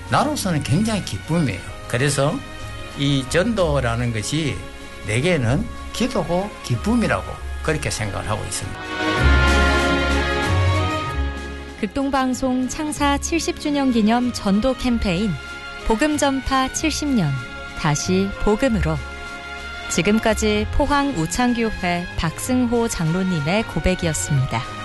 나로서는 굉장히 기쁨이에요. 그래서 이 전도라는 것이 내게는 기도고 기쁨이라고 그렇게 생각을 하고 있습니다. 극동방송 창사 70주년 기념 전도 캠페인 복음 전파 70년 다시 복음으로, 지금까지 포항 우창교회 박승호 장로님의 고백이었습니다.